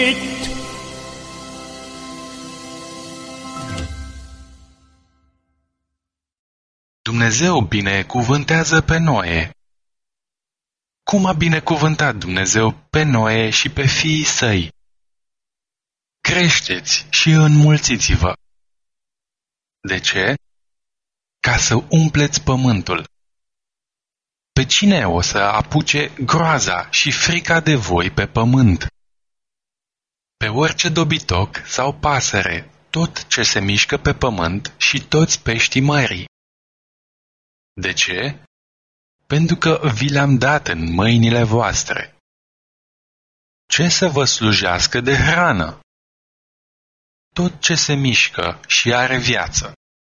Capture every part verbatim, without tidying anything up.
Dumnezeu binecuvântează pe Noe. Cum a binecuvântat Dumnezeu pe Noe și pe fiii săi? Creșteți și înmulțiți-vă. De ce? Ca să umpleți pământul. Pe cine o să apuce groaza și frica de voi pe pământ? Pe orice dobitoc sau pasăre, tot ce se mișcă pe pământ și toți peștii mării. De ce? Pentru că vi le-am dat în mâinile voastre. Ce să vă slujească de hrană? Tot ce se mișcă și are viață.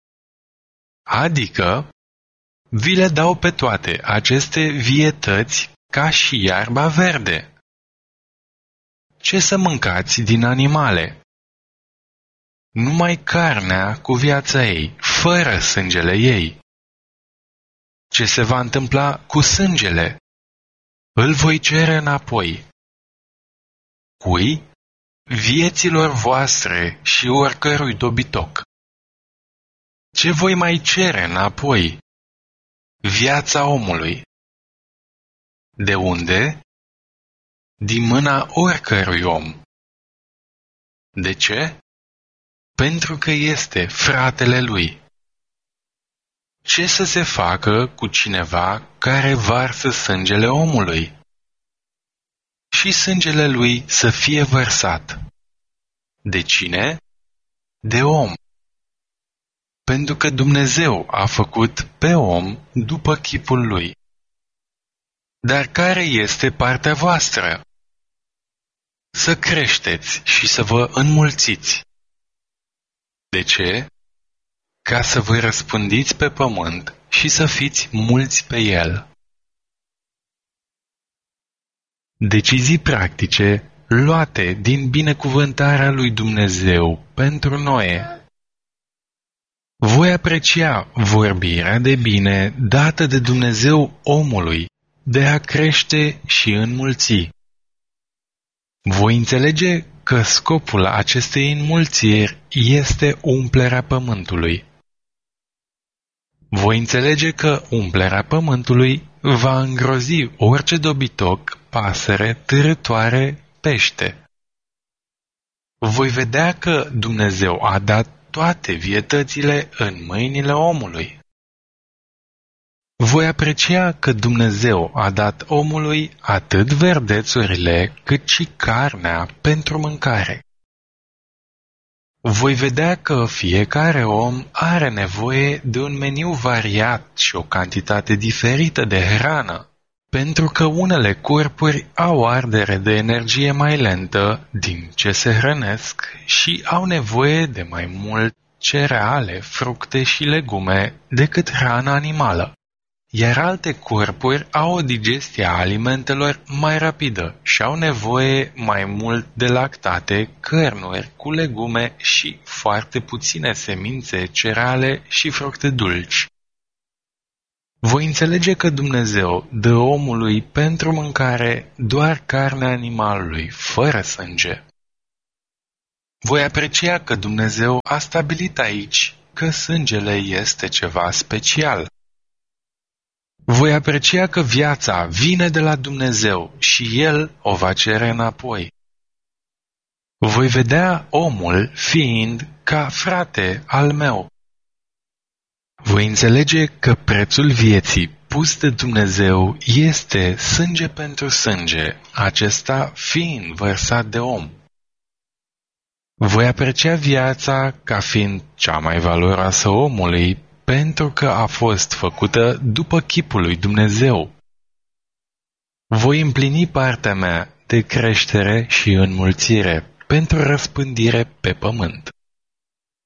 Adică, vi le dau pe toate aceste vietăți ca și iarba verde. Ce să mâncați din animale? Numai carnea cu viața ei, fără sângele ei. Ce se va întâmpla cu sângele? Îl voi cere înapoi. Cui? Vieților voastre și oricărui dobitoc. Ce voi mai cere înapoi? Viața omului. De unde? Din mâna oricărui om. De ce? Pentru că este fratele lui. Ce să se facă cu cineva care varsă sângele omului? Și sângele lui să fie vărsat. De cine? De om. Pentru că Dumnezeu a făcut pe om după chipul lui. Dar care este partea voastră? Să creșteți și să vă înmulțiți. De ce? Ca să vă răspândiți pe pământ și să fiți mulți pe el. Decizii practice luate din binecuvântarea lui Dumnezeu pentru Noe. Voi aprecia vorbirea de bine dată de Dumnezeu omului de a crește și înmulți. Voi înțelege că scopul acestei înmulțiri este umplerea pământului. Voi înțelege că umplerea pământului va îngrozi orice dobitoc, pasăre, târătoare, pește. Voi vedea că Dumnezeu a dat toate vietățile în mâinile omului. Voi aprecia că Dumnezeu a dat omului atât verdețurile cât și carnea pentru mâncare. Voi vedea că fiecare om are nevoie de un meniu variat și o cantitate diferită de hrană, pentru că unele corpuri au ardere de energie mai lentă din ce se hrănesc și au nevoie de mai mult cereale, fructe și legume decât hrana animală, iar alte corpuri au o digestie a alimentelor mai rapidă și au nevoie mai mult de lactate, cărnuri cu legume și foarte puține semințe, cereale și fructe dulci. Voi înțelege că Dumnezeu dă omului pentru mâncare doar carnea animalului, fără sânge. Voi aprecia că Dumnezeu a stabilit aici că sângele este ceva special. Voi aprecia că viața vine de la Dumnezeu și El o va cere înapoi. Voi vedea omul fiind ca frate al meu. Voi înțelege că prețul vieții pus de Dumnezeu este sânge pentru sânge, acesta fiind vărsat de om. Voi aprecia viața ca fiind cea mai valoroasă omului, pentru că a fost făcută după chipul lui Dumnezeu. Voi împlini partea mea de creștere și înmulțire pentru răspândire pe pământ.